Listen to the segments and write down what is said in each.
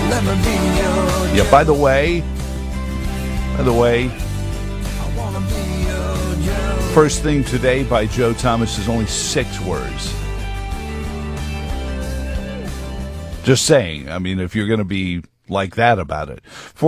Yeah, by the way, First Thing Today by Joe Thomas is only 6 words. Just saying. I mean, if you're going to be like that about it.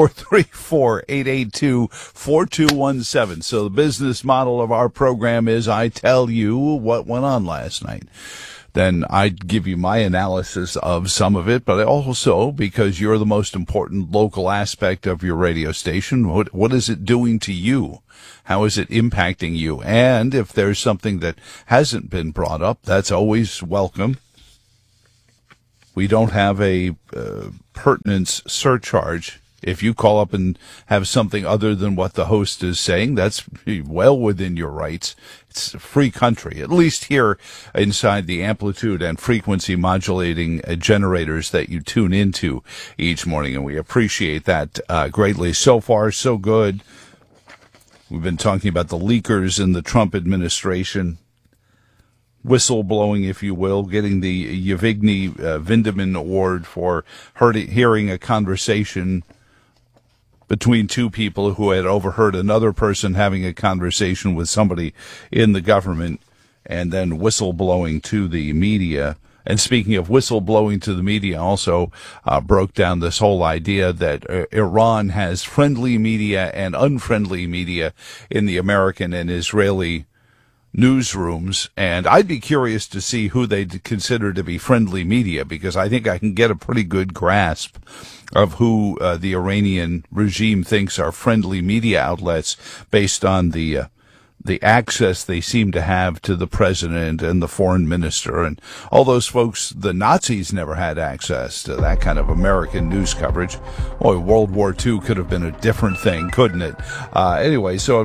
434-882-4217. So the business model of our program is I tell you what went on last night. Then I'd give you my analysis of some of it, but also, because you're the most important local aspect of your radio station, what is it doing to you? How is it impacting you? And if there's something that hasn't been brought up, that's always welcome. We don't have a pertinence surcharge. If you call up and have something other than what the host is saying, that's well within your rights. It's a free country, at least here inside the amplitude and frequency modulating generators that you tune into each morning, and we appreciate that greatly. So far, so good. We've been talking about the leakers in the Trump administration. Whistleblowing, if you will, getting the Yevgeny Vindman Award for hearing a conversation between two people who had overheard another person having a conversation with somebody in the government, and then whistleblowing to the media. And speaking of whistleblowing to the media, also broke down this whole idea that Iran has friendly media and unfriendly media in the American and Israeli newsrooms, and I'd be curious to see who they consider to be friendly media, because I think I can get a pretty good grasp of who the Iranian regime thinks are friendly media outlets based on the access they seem to have to the president and the foreign minister and all those folks. The Nazis never had access to that kind of American news coverage. Boy, World War II could have been a different thing, couldn't it? Anyway, so at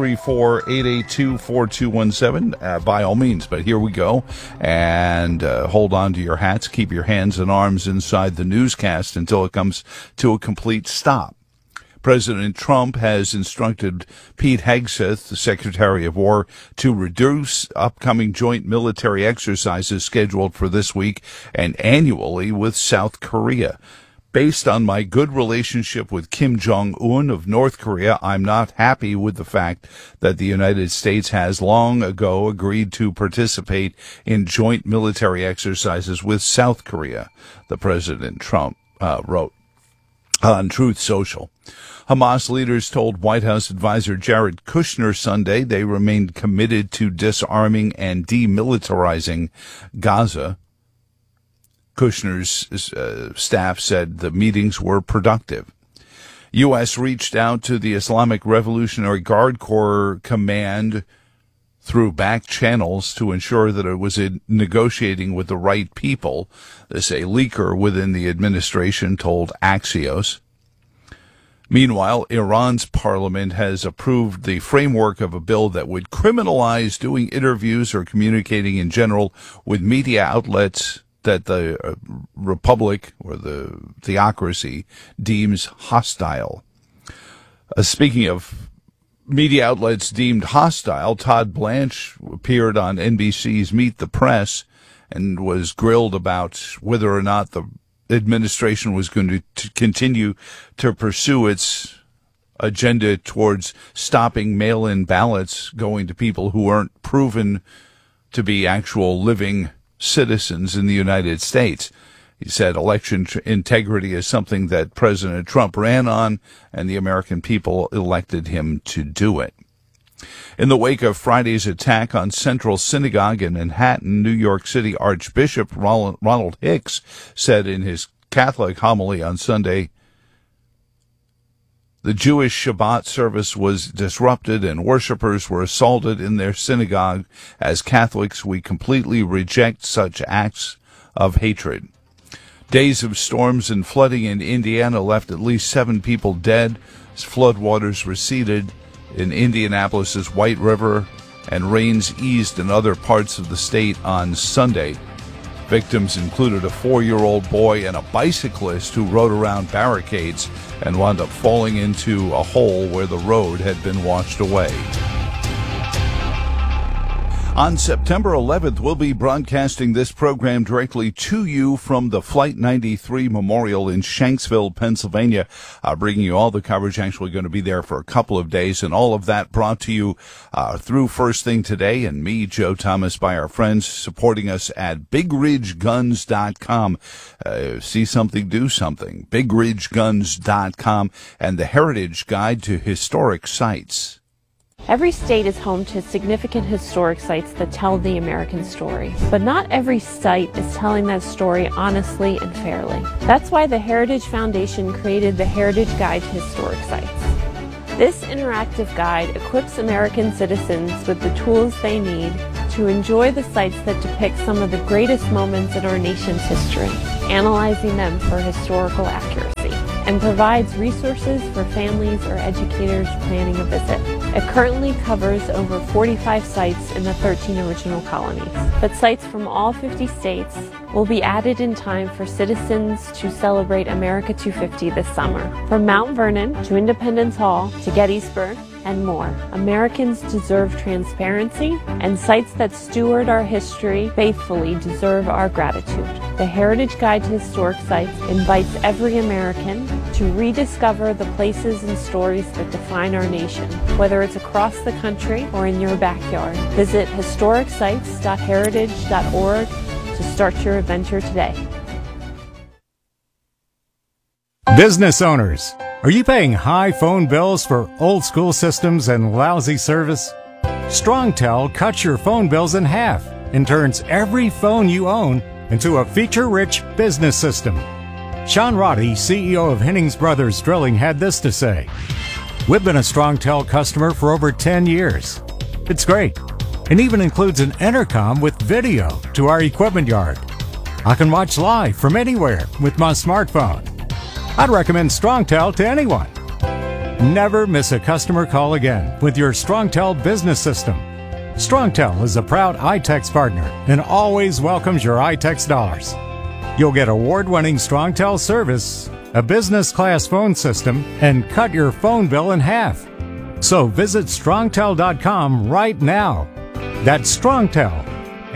434-882-4217, by all means, but here we go. And hold on to your hats. Keep your hands and arms inside the newscast until it comes to a complete stop. President Trump has instructed Pete Hegseth, the Secretary of War, to reduce upcoming joint military exercises scheduled for this week and annually with South Korea. Based on my good relationship with Kim Jong-un of North Korea, I'm not happy with the fact that the United States has long ago agreed to participate in joint military exercises with South Korea, the President Trump wrote on Truth Social. Hamas leaders told White House advisor Jared Kushner Sunday they remained committed to disarming and demilitarizing Gaza. Kushner's staff said the meetings were productive. U.S. reached out to the Islamic Revolutionary Guard Corps Command through back channels to ensure that it was negotiating with the right people. This, a leaker within the administration told Axios. Meanwhile, Iran's parliament has approved the framework of a bill that would criminalize doing interviews or communicating in general with media outlets that the republic or the theocracy deems hostile. Speaking of media outlets deemed hostile, Todd Blanche appeared on NBC's Meet the Press and was grilled about whether or not the administration was going to continue to pursue its agenda towards stopping mail-in ballots going to people who aren't proven to be actual living citizens in the United States. He said election integrity is something that President Trump ran on, and the American people elected him to do it. In the wake of Friday's attack on Central Synagogue in Manhattan, New York City Archbishop Ronald Hicks said in his Catholic homily on Sunday, the Jewish Shabbat service was disrupted and worshipers were assaulted in their synagogue. As Catholics, we completely reject such acts of hatred. Days of storms and flooding in Indiana left at least 7 people dead as floodwaters receded in Indianapolis's White River and rains eased in other parts of the state on Sunday. Victims included a 4-year-old boy and a bicyclist who rode around barricades and wound up falling into a hole where the road had been washed away. On September 11th, we'll be broadcasting this program directly to you from the Flight 93 Memorial in Shanksville, Pennsylvania, bringing you all the coverage. Actually going to be there for a couple of days, and all of that brought to you through First Thing Today and me, Joe Thomas, by our friends supporting us at BigRidgeGuns.com. See something, do something. BigRidgeGuns.com and the Heritage Guide to Historic Sites. Every state is home to significant historic sites that tell the American story, but not every site is telling that story honestly and fairly. That's why the Heritage Foundation created the Heritage Guide to Historic Sites. This interactive guide equips American citizens with the tools they need to enjoy the sites that depict some of the greatest moments in our nation's history, analyzing them for historical accuracy, and provides resources for families or educators planning a visit. It currently covers over 45 sites in the 13 original colonies, but sites from all 50 states will be added in time for citizens to celebrate America 250 this summer. From Mount Vernon to Independence Hall to Gettysburg and more, Americans deserve transparency, and sites that steward our history faithfully deserve our gratitude. The Heritage Guide to Historic Sites invites every American to rediscover the places and stories that define our nation, whether it's across the country or in your backyard. Visit historicsites.heritage.org to start your adventure today. Business owners, are you paying high phone bills for old school systems and lousy service? StrongTel cuts your phone bills in half and turns every phone you own into a feature-rich business system. Sean Roddy, CEO of Hennings Brothers Drilling, had this to say: "We've been a StrongTel customer for over 10 years. It's great, and even includes an intercom with video to our equipment yard. I can watch live from anywhere with my smartphone. I'd recommend StrongTel to anyone. Never miss a customer call again with your StrongTel business system. StrongTel is a proud iTex partner and always welcomes your iTex dollars. You'll get award-winning StrongTel service, a business-class phone system, and cut your phone bill in half. So visit StrongTel.com right now. That's StrongTel,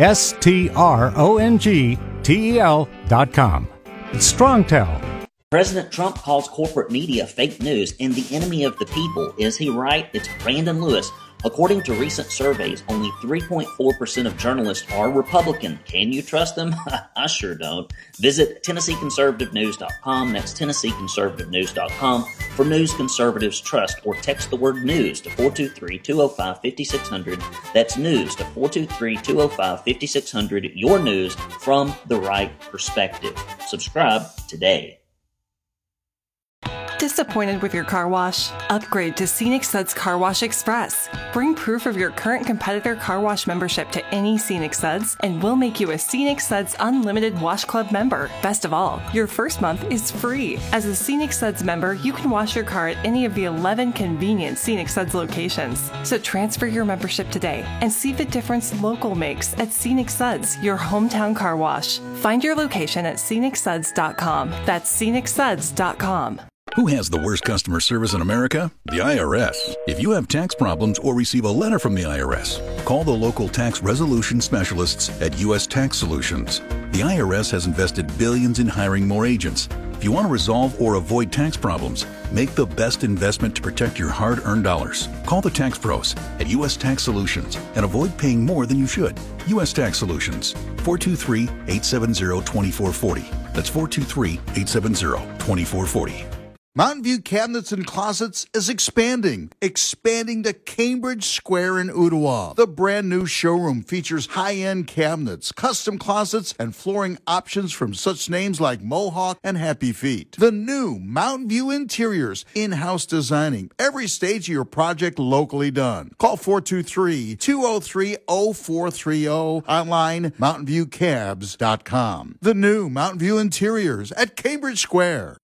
StrongTel.com. It's StrongTel. President Trump calls corporate media fake news and the enemy of the people. Is he right? It's Brandon Lewis. According to recent surveys, only 3.4% of journalists are Republican. Can you trust them? I sure don't. Visit TennesseeConservativeNews.com. That's TennesseeConservativeNews.com for news conservatives trust, or text the word news to 423-205-5600. That's news to 423-205-5600. Your news from the right perspective. Subscribe today. Disappointed with your car wash? Upgrade to Scenic Suds Car Wash Express. Bring proof of your current competitor car wash membership to any Scenic Suds, and we'll make you a Scenic Suds Unlimited Wash Club member. Best of all, your first month is free. As a Scenic Suds member, you can wash your car at any of the 11 convenient Scenic Suds locations. So transfer your membership today and see the difference local makes at Scenic Suds, your hometown car wash. Find your location at scenicsuds.com. That's scenicsuds.com. Who has the worst customer service in America? The IRS. If you have tax problems or receive a letter from the IRS, call the local tax resolution specialists at U.S. Tax Solutions. The IRS has invested billions in hiring more agents. If you want to resolve or avoid tax problems, make the best investment to protect your hard-earned dollars. Call the tax pros at U.S. Tax Solutions and avoid paying more than you should. U.S. Tax Solutions, 423-870-2440. That's 423-870-2440. Mountain View Cabinets and Closets is expanding to Cambridge Square in Ottawa. The brand new showroom features high-end cabinets, custom closets, and flooring options from such names like Mohawk and Happy Feet. The new Mountain View Interiors, in-house designing, every stage of your project locally done. Call 423-203-0430, online mountainviewcabs.com. The new Mountain View Interiors at Cambridge Square.